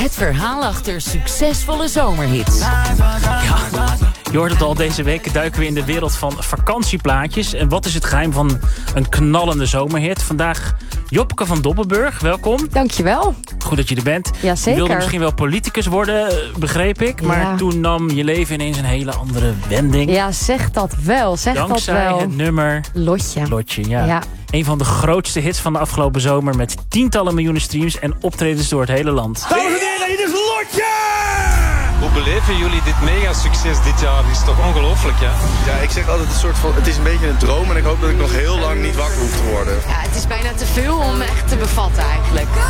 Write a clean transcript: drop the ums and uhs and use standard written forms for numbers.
Het verhaal achter succesvolle zomerhits. Ja, je hoort het al, deze week duiken we in de wereld van vakantieplaatjes. En wat is het geheim van een knallende zomerhit? Vandaag Joppeke van Dobbelburg, welkom. Dankjewel. Goed dat je er bent. Ja, zeker. Je wilde misschien wel politicus worden, begreep ik. Maar toen nam je leven ineens een hele andere wending. Ja, zeg dat wel. Dankzij het nummer Lotje. Ja. Een van de grootste hits van de afgelopen zomer met tientallen miljoenen streams en optredens door het hele land. Dames en heren, hier is Lotje! Hoe beleven jullie dit mega succes dit jaar? Is toch ongelooflijk, ja? Ja, ik zeg altijd het is een beetje een droom en ik hoop dat ik nog heel lang niet wakker hoef te worden. Ja, het is bijna te veel om echt te bevatten eigenlijk.